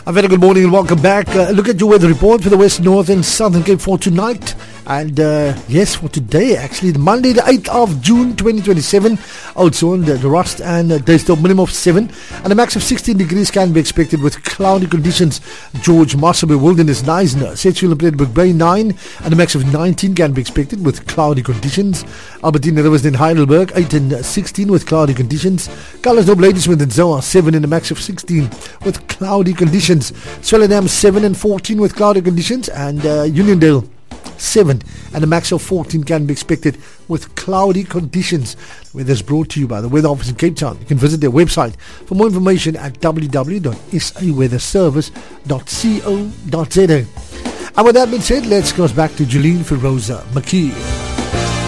A very good morning and welcome back. Look at your weather report for the West, North and Southern Cape for tonight. And yes, for today actually, Monday the 8th of June 2027. Also on the Rust and Daystop, minimum of 7 and a max of 16 degrees can be expected with cloudy conditions. George Marsabey Wilderness 9, Sedgefield and Plettenberg Bay 9 and a max of 19 can be expected with cloudy conditions. Albertina Riversdale Heidelberg 8 and 16 with cloudy conditions. Calersdorp Ladysmith and Zoa 7 and a max of 16 with cloudy conditions. Swellendam 7 and 14 with cloudy conditions, and Uniondale 7 and a max of 14 can be expected with cloudy conditions. The weather is brought to you by the Weather Office in Cape Town. You can visit their website for more information at www.saweatherservice.co.za. And with that being said, let's go back to Jolene Firoza McKee.